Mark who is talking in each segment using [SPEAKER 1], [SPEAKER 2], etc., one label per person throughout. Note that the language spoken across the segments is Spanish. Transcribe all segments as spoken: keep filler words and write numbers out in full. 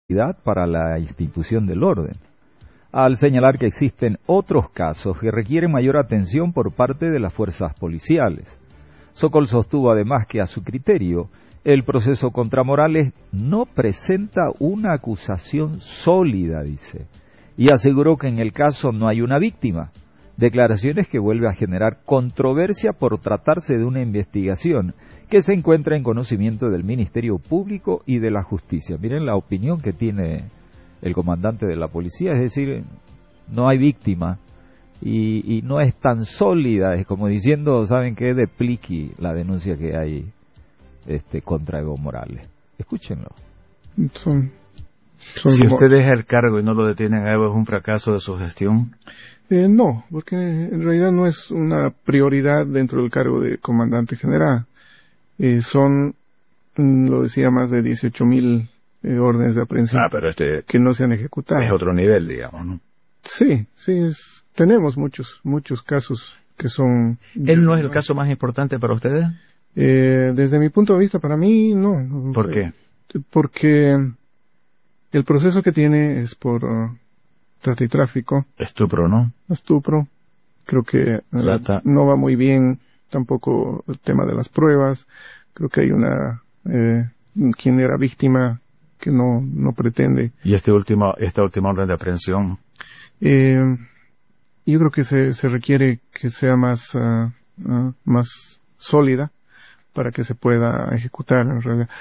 [SPEAKER 1] para la institución del orden, al señalar que existen otros casos que requieren mayor atención por parte de las fuerzas policiales. Sokol sostuvo además que a su criterio el proceso contra Morales no presenta una acusación sólida, dice, y aseguró que en el caso no hay una víctima, declaraciones que vuelve a generar controversia por tratarse de una investigación que se encuentra en conocimiento del Ministerio Público y de la Justicia. Miren la opinión que tiene el comandante de la policía, es decir, no hay víctima y, y no es tan sólida, es como diciendo, ¿saben qué? De pliqui la denuncia que hay este, contra Evo Morales. Escúchenlo.
[SPEAKER 2] Son, son
[SPEAKER 3] si
[SPEAKER 2] como...
[SPEAKER 3] usted deja el cargo y no lo detienen a Evo, ¿es un fracaso de su gestión?
[SPEAKER 2] Eh, no, porque en realidad no es una prioridad dentro del cargo de comandante general. Eh, son, lo decía, más de dieciocho mil eh, órdenes de aprehensión
[SPEAKER 3] ah, pero este
[SPEAKER 2] que no se han ejecutado.
[SPEAKER 3] Es otro nivel, digamos, ¿no?
[SPEAKER 2] Sí, sí, es, tenemos muchos, muchos casos que son...
[SPEAKER 3] ¿Él no es el caso más importante para ustedes?
[SPEAKER 2] Eh, desde mi punto de vista, para mí, no.
[SPEAKER 3] ¿Por qué?
[SPEAKER 2] Porque el proceso que tiene es por uh, trata y tráfico.
[SPEAKER 3] Estupro, ¿no?
[SPEAKER 2] Estupro. Creo que uh, no va muy bien tampoco el tema de las pruebas. Creo que hay una... Eh, quien era víctima que no, no pretende.
[SPEAKER 3] ¿Y este último, esta última orden de aprehensión?
[SPEAKER 2] Eh, yo creo que se, se requiere que sea más, uh, uh, más sólida para que se pueda ejecutar en realidad.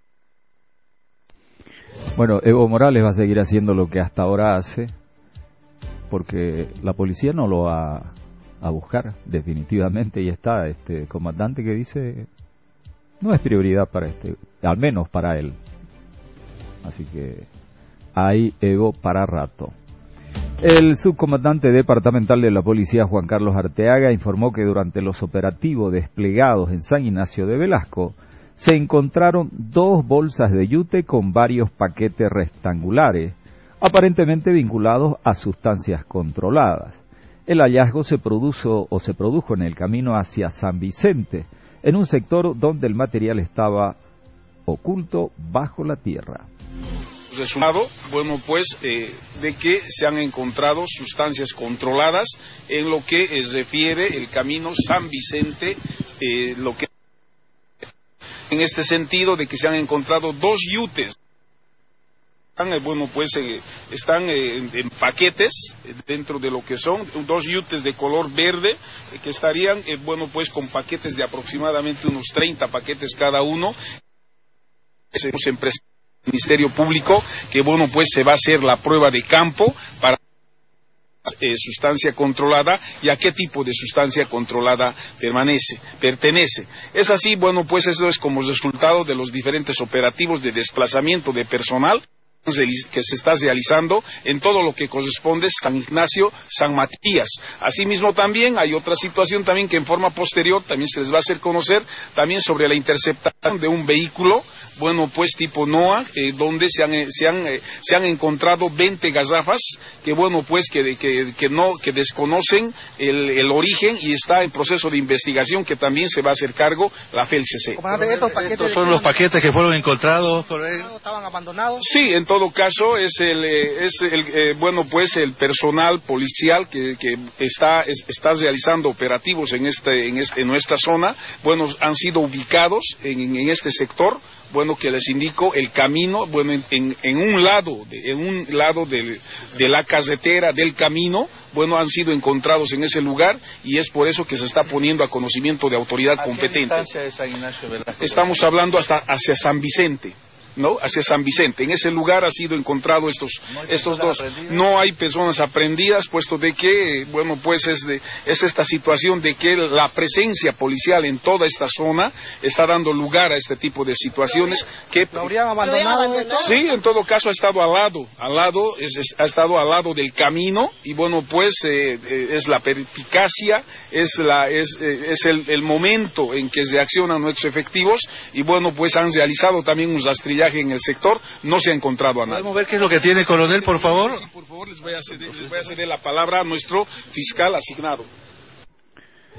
[SPEAKER 1] Bueno, Evo Morales va a seguir haciendo lo que hasta ahora hace, porque la policía no lo va a buscar definitivamente, y está este comandante que dice no es prioridad para este, al menos para él. Así que hay Evo para rato. El subcomandante departamental de la policía, Juan Carlos Arteaga, informó que durante los operativos desplegados en San Ignacio de Velasco se encontraron dos bolsas de yute con varios paquetes rectangulares, aparentemente vinculados a sustancias controladas. El hallazgo se produjo o se produjo en el camino hacia San Vicente, en un sector donde el material estaba oculto bajo la tierra.
[SPEAKER 4] Resultado, bueno, pues, eh, de que se han encontrado sustancias controladas en lo que eh, refiere el camino San Vicente, eh, lo que en este sentido de que se han encontrado dos yutes. Bueno, pues eh, están eh, en, en paquetes eh, dentro de lo que son dos yutes de color verde eh, que estarían, eh, bueno, pues con paquetes de aproximadamente unos treinta paquetes cada uno. Hemos empresarios del Ministerio Público que, bueno, pues se va a hacer la prueba de campo para eh, sustancia controlada y a qué tipo de sustancia controlada permanece, pertenece. Es así, bueno, pues eso es como resultado de los diferentes operativos de desplazamiento de personal que se está realizando en todo lo que corresponde San Ignacio, San Matías. Asimismo también hay otra situación también que en forma posterior también se les va a hacer conocer también sobre la interceptación de un vehículo, bueno, pues tipo NOA, eh, donde se han, se han, eh, se han encontrado veinte garrafas que, bueno, pues que, que, que no, que desconocen el, el origen y está en proceso de investigación que también se va a hacer cargo la F E L C C.
[SPEAKER 5] Estos, paquetes
[SPEAKER 6] ¿Estos son los paquetes que fueron encontrados por él?
[SPEAKER 5] ¿Estaban abandonados?
[SPEAKER 4] Sí, en todo caso es el, eh, es el eh, bueno, pues el personal policial que, que está, es, está realizando operativos en, este, en, este, en nuestra zona, bueno, han sido ubicados en, en este sector. Bueno, que les indico el camino, bueno, en, en, en un lado, de, en un lado de, de la carretera, del camino, bueno, han sido encontrados en ese lugar y es por eso que se está poniendo a conocimiento de autoridad
[SPEAKER 6] ¿A
[SPEAKER 4] competente.
[SPEAKER 6] qué distancia de San Ignacio Velasco?
[SPEAKER 4] Estamos hablando hasta hacia San Vicente, ¿no? Hacia San Vicente. En ese lugar ha sido encontrado estos,
[SPEAKER 6] ¿No
[SPEAKER 4] estos dos.
[SPEAKER 6] aprendidas?
[SPEAKER 4] No hay personas aprendidas, puesto de que, bueno, pues es, de, es esta situación de que la presencia policial en toda esta zona está dando lugar a este tipo de situaciones que...
[SPEAKER 5] ¿Lo habrían abandonado?
[SPEAKER 4] Sí, en todo caso ha estado al lado, al lado, es, es, ha estado al lado del camino y bueno, pues eh, eh, es la perspicacia, es, la, es, eh, es el, el momento en que reaccionan nuestros efectivos y bueno, pues han realizado también un rastrillaje en el sector, no se ha encontrado a nadie.
[SPEAKER 6] ¿Podemos ver qué es lo que tiene, coronel, por favor?
[SPEAKER 4] Sí, por favor, les voy a ceder, les voy a ceder la palabra a nuestro fiscal asignado.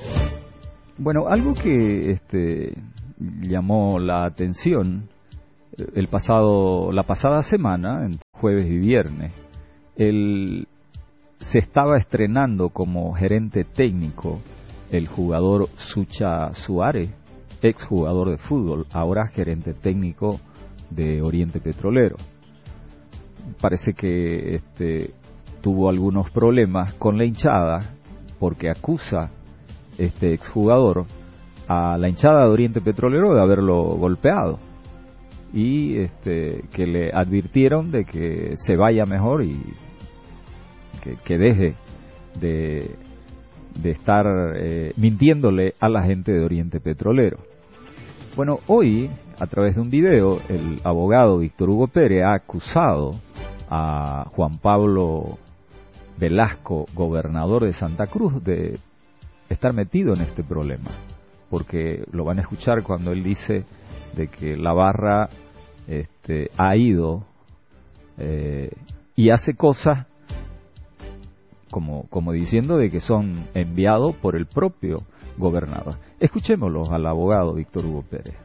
[SPEAKER 1] Bueno, algo que este, llamó la atención el pasado, la pasada semana, en jueves y viernes, él se estaba estrenando como gerente técnico el jugador Sucha Suárez, ex jugador de fútbol, ahora gerente técnico de Oriente Petrolero. Parece que este, tuvo algunos problemas con la hinchada porque acusa este exjugador a la hinchada de Oriente Petrolero de haberlo golpeado y este, que le advirtieron de que se vaya mejor y que, que deje de, de estar eh, mintiéndole a la gente de Oriente Petrolero. Bueno, hoy, a través de un video, el abogado Víctor Hugo Pérez ha acusado a Juan Pablo Velasco, gobernador de Santa Cruz, de estar metido en este problema, porque lo van a escuchar cuando él dice de que la barra este, ha ido eh, y hace cosas como, como diciendo de que son enviados por el propio gobernador. Escuchémoslo al abogado Víctor Hugo Pérez.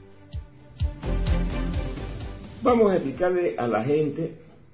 [SPEAKER 7] Vamos a explicarle a la gente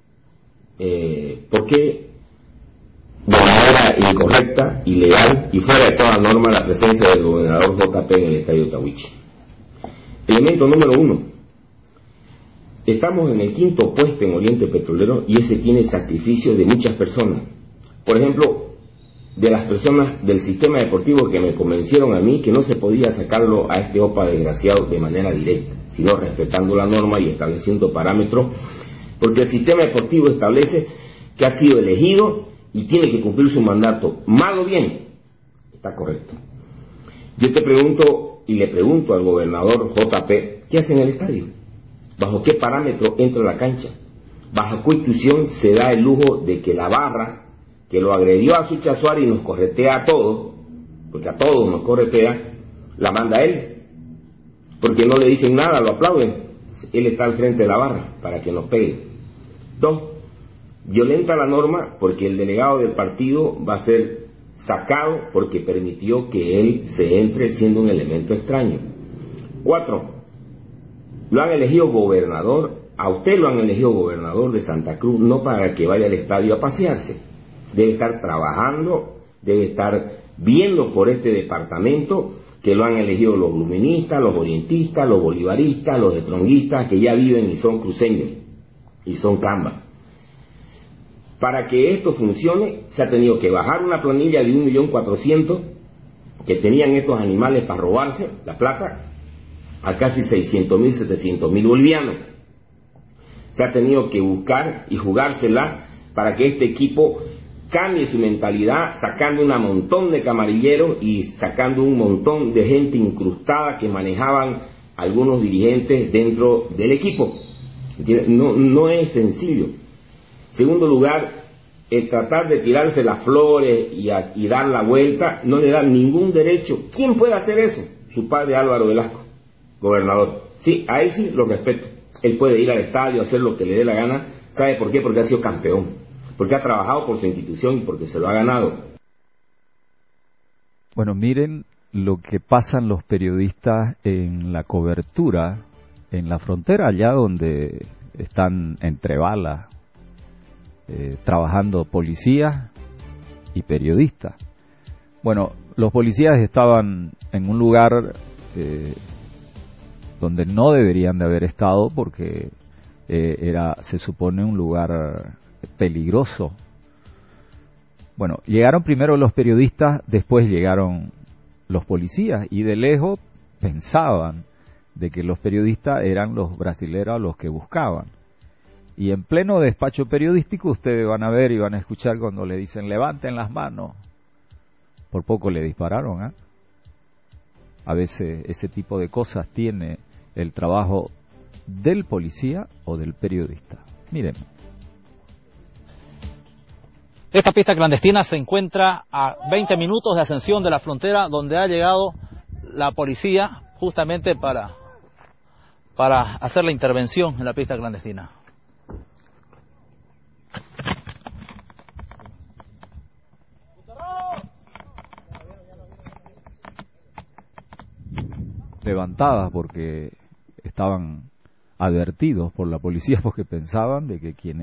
[SPEAKER 7] eh, por qué de manera incorrecta, ilegal y fuera de toda norma la presencia del gobernador J P en el estadio Tahuichi. Elemento número uno. Estamos en el quinto puesto en Oriente Petrolero y ese tiene sacrificio de muchas personas. Por ejemplo, de las personas del sistema deportivo que me convencieron a mí que no se podía sacarlo a este OPA desgraciado de manera directa, sino respetando la norma y estableciendo parámetros, porque el sistema deportivo establece que ha sido elegido y tiene que cumplir su mandato, mal o bien, está correcto. Yo te pregunto y le pregunto al gobernador J P, ¿qué hace en el estadio? ¿Bajo qué parámetro entra a la cancha? ¿Bajo qué institución se da el lujo de que la barra, que lo agredió a Sucha Suárez y nos corretea a todos, porque a todos nos corretea, la manda él? Porque no le dicen nada, lo aplauden. Él está al frente de la barra para que nos pegue. Dos, violenta la norma porque el delegado del partido va a ser sacado porque permitió que él se entre siendo un elemento extraño. Cuatro, lo han elegido gobernador, a usted lo han elegido gobernador de Santa Cruz, no para que vaya al estadio a pasearse. Debe estar trabajando, debe estar viendo por este departamento que lo han elegido los luministas, los orientistas, los bolivaristas, los etronguistas que ya viven y son cruceños y son cambas. Para que esto funcione, se ha tenido que bajar una planilla de un millón cuatrocientos que tenían estos animales para robarse la plata a casi seiscientos mil, setecientos mil bolivianos. Se ha tenido que buscar y jugársela para que este equipo cambie su mentalidad, sacando un montón de camarilleros y sacando un montón de gente incrustada que manejaban algunos dirigentes dentro del equipo. No, no es sencillo. Segundo lugar, el tratar de tirarse las flores y, a, y dar la vuelta no le da ningún derecho. ¿Quién puede hacer eso? Su padre Álvaro Velasco, gobernador. Sí, a él sí lo respeto. Él puede ir al estadio, hacer lo que le dé la gana. ¿Sabe por qué? Porque ha sido campeón. Porque ha trabajado por su institución y porque se lo ha ganado.
[SPEAKER 1] Bueno, miren lo que pasan los periodistas en la cobertura en la frontera, allá donde están entre balas, eh, trabajando policías y periodistas. Bueno, los policías estaban en un lugar eh, donde no deberían de haber estado porque eh, era, se supone, un lugar peligroso. Bueno, llegaron primero los periodistas, después llegaron los policías y de lejos pensaban de que los periodistas eran los brasileros los que buscaban. Y en pleno despacho periodístico ustedes van a ver y van a escuchar cuando le dicen levanten las manos. Por poco le dispararon, ¿eh? A veces ese tipo de cosas tiene el trabajo del policía o del periodista. Miren.
[SPEAKER 8] Esta pista clandestina se encuentra a veinte minutos de Ascensión de la frontera, donde ha llegado la policía justamente para, para hacer la intervención en la pista clandestina.
[SPEAKER 1] Levantadas porque estaban advertidos por la policía porque pensaban de que quienes